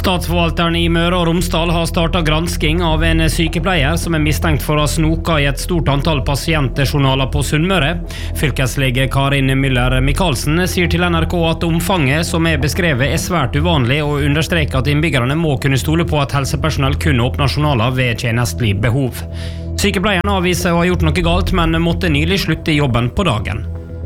Statsforvalteren i Møre og Romsdal har startet gransking av en sykepleier som er mistenkt for å ha snoket i et stort antall pasientjournaler på Sunnmøre. Fylkeslege Karin Müller Michaelsen sier til NRK at omfanget som er beskrevet er svært uvanlig, og understreker at innbyggerne må kunne stole på at helsepersonell kun åpner journaler ved tjenestelig behov. Sykepleieren avviser å ha gjort noe galt, men måtte nylig slutte i jobben på dagen.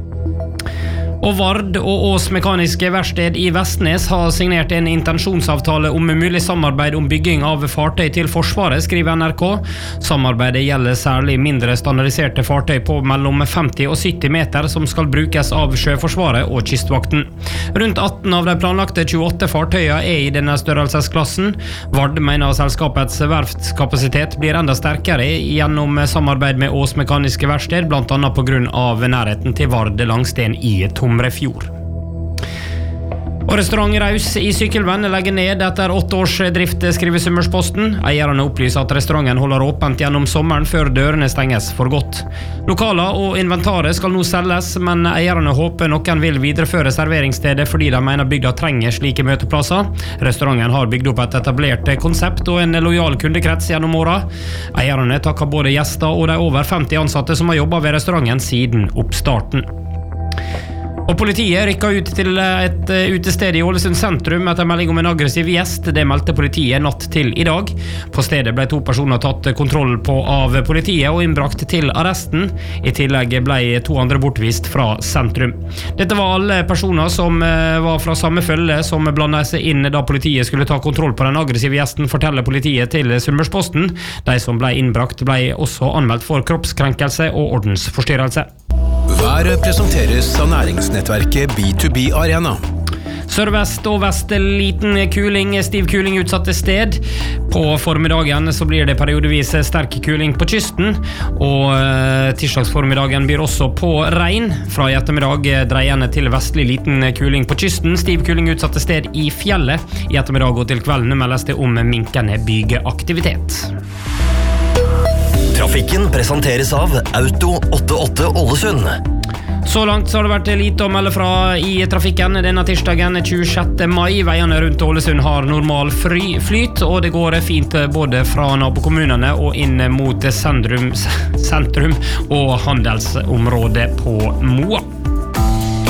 Og Vard og Ås Mekaniske Verksted i Vestnes har signert en intensjonsavtale om mulig samarbeid om bygging av fartøy til Forsvaret, skriver NRK. Samarbeidet gjelder særlig mindre standardiserte fartøy på mellom 50 og 70 meter som skal brukes av Sjøforsvaret og Kystvakten. Rundt 18 av de planlagte 28 fartøyene er i denne størrelsesklassen. Vard mener selskapets verftskapasitet blir enda sterkere gjennom samarbeid med Ås Mekaniske Verksted, blant annet på grunn av nærheten til Vard Langsten i Tomrefjord. Og restaurant Raus i Sykkylven legger ned etter 8 års drift, skriver Sunnmørsposten. Eierne opplyser at restauranten holder åpent gjennom sommeren før dørene stenges for godt. Lokaler og inventaret skal nå selges, men eierne håper noen vil videreføre serveringsstedet fordi de mener bygda trenger slike møteplasser. Restauranten har bygd opp et etablert konsept og en lojal kundekrets gjennom året. Eierne takker både gjester og de over 50 ansatte som har jobbet ved restauranten siden oppstarten. Og politiet rykket ut til et utested i Ålesund sentrum etter melding om en aggressiv gjest. Det meldte politiet natt til i dag. På stedet ble 2 personer tatt kontroll på av politiet og innbrakt til arresten. I tillegg ble 2 andre bortvist fra sentrum. Dette var alle personer som var fra samme følge som blandet seg inn da politiet skulle ta kontroll på den aggressive gjesten, forteller politiet til Sunnmørsposten. De som ble innbrakt ble også anmeldt for kroppskrenkelse og ordensforstyrrelse. Været presenteres av næringsnettverket B2B Arena. Sørvest og vest liten kuling, stiv kuling utsatte sted. På formiddagen så blir det periodevis sterk kuling på kysten, og tirsdagsformiddagen byr også på regn. Fra i ettermiddag dreiende til vestlig liten kuling på kysten, stiv kuling utsatte sted i fjellet. I ettermiddag og til kvelden meldes det om minkende bygeaktivitet. Trafikken presenteres av Auto 88 Ålesund. Så langt så har det vært lite å melde fra i trafikken denne tirsdagen 26. mai. Veiene rundt Ålesund har normal flyt, og det går fint både fra nabokommunene og inn mot sentrum og handelsområdet på Moa.